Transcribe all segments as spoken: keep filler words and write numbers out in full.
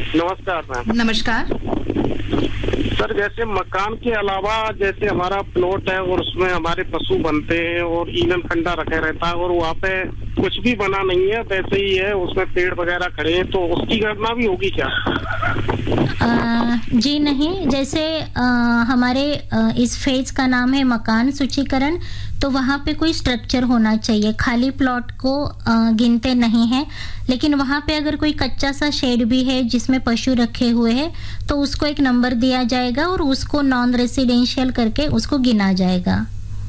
नमस्कार मैम। नमस्कार सर, जैसे मकान के अलावा जैसे हमारा प्लॉट है और उसमें हमारे पशु बनते हैं और ईंधन खंडा रखे रहता है और वहाँ पे कुछ भी बना नहीं है, वैसे ही है, उसमें पेड़ वगैरह खड़े हैं, तो उसकी गणना भी होगी क्या? आ, जी नहीं, जैसे आ, हमारे आ, इस फेज का नाम है मकान सूचीकरण, तो वहाँ पे कोई स्ट्रक्चर होना चाहिए, खाली प्लॉट को आ, गिनते नहीं है। लेकिन वहाँ पे अगर कोई कच्चा सा शेड भी है जिसमें पशु रखे हुए हैं तो उसको एक नंबर दिया जाएगा और उसको नॉन रेसिडेंशियल करके उसको गिना जाएगा।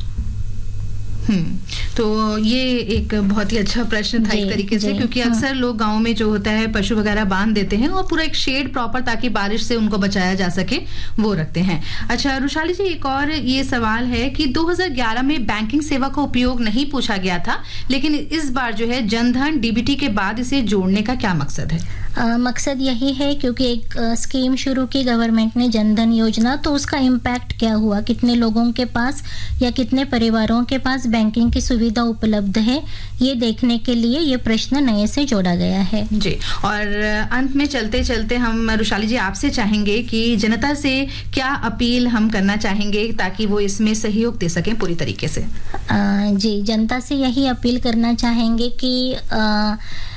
हम्म तो ये एक बहुत ही अच्छा प्रश्न था एक तरीके से, क्योंकि अक्सर लोग गांव में जो होता है पशु वगैरह बांध देते हैं और पूरा एक शेड प्रॉपर ताकि बारिश से उनको बचाया जा सके वो रखते हैं। अच्छा रुशाली जी, एक और ये सवाल है कि दो हज़ार ग्यारह में बैंकिंग सेवा का उपयोग नहीं पूछा गया था, लेकिन इस बार जो है जनधन डीबीटी के बाद इसे जोड़ने का क्या मकसद है? आ, मकसद यही है क्योंकि एक आ, स्कीम शुरू की गवर्नमेंट ने, जनधन योजना, तो उसका इम्पैक्ट क्या हुआ, कितने लोगों के पास या कितने परिवारों के पास बैंकिंग की सुविधा उपलब्ध है, ये देखने के लिए ये प्रश्न नए से जोड़ा गया है। जी, और अंत में चलते चलते हम रुशाली जी आपसे चाहेंगे कि जनता से क्या अपील हम करना चाहेंगे ताकि वो इसमें सहयोग दे सकें पूरी तरीके से? आ, जी, जनता से यही अपील करना चाहेंगे कि आ,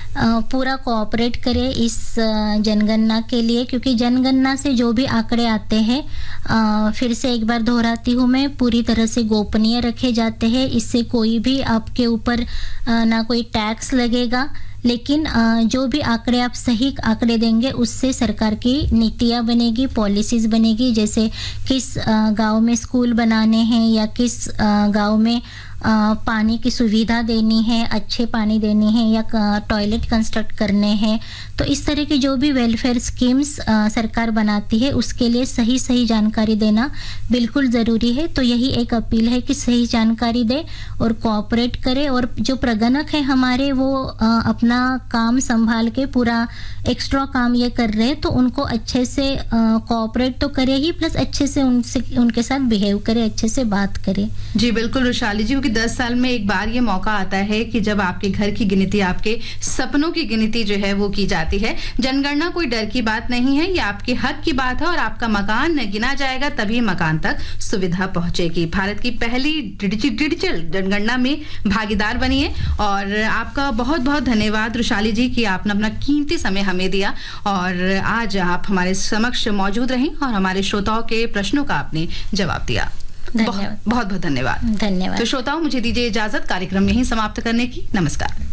पूरा कोऑपरेट करें इस जनगणना के लिए, क्योंकि जनगणना से जो भी आंकड़े आते हैं, फिर से एक बार दोहराती हूँ मैं, पूरी तरह से गोपनीय रखे जाते हैं। इससे कोई भी आपके ऊपर ना कोई टैक्स लगेगा, लेकिन जो भी आंकड़े आप सही आंकड़े देंगे उससे सरकार की नीतियाँ बनेगी, पॉलिसीज बनेगी, जैसे किस गांव में स्कूल बनाने हैं या किस गांव में आ, पानी की सुविधा देनी है, अच्छे पानी देनी है या टॉयलेट कंस्ट्रक्ट करने हैं। तो इस तरह की जो भी वेलफेयर स्कीम्स आ, सरकार बनाती है उसके लिए सही सही जानकारी देना बिल्कुल ज़रूरी है। तो यही एक अपील है कि सही जानकारी दे और कोऑपरेट करे, और जो प्रगणक है हमारे वो आ, अपना काम संभाल के पूरा एक्स्ट्रा काम ये कर रहे हैं, तो उनको अच्छे से कोऑपरेट तो करे ही, प्लस अच्छे से उनसे उनके साथ बिहेव करे, अच्छे से बात करे। जी बिल्कुल रुशाली जी, क्योंकि दस साल में एक बार ये मौका आता है कि जब आपके घर की गिनती, आपके सपनों की गिनती जो है वो की जाती है। जनगणना कोई डर की बात नहीं है, ये आपके हक की बात है और आपका मकान गिना जाएगा तभी मकान तक सुविधा पहुंचेगी। भारत की पहली डिजिटल जनगणना में भागीदार बनिए। और आपका बहुत बहुत धन्यवाद रुशाली जी कि आपने अपना कीमती समय हमें दिया और आज आप हमारे समक्ष मौजूद रहीं और हमारे श्रोताओं के प्रश्नों का आपने जवाब दिया। बहुत बहुत धन्यवाद। धन्यवाद। तो श्रोताओं, मुझे दीजिए इजाजत कार्यक्रम यहीं समाप्त करने की। नमस्कार।